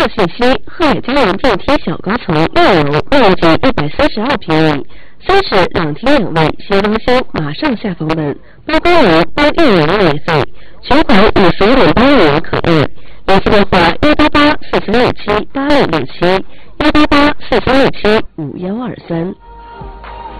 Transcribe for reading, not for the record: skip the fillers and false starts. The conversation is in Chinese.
售信息：鹤海江洋电梯小高层6楼面积132平米，302厅2卫，新装修，马上下房门，包公文、包电人免费，全款55.8万元可贷。联系电话：18846678667。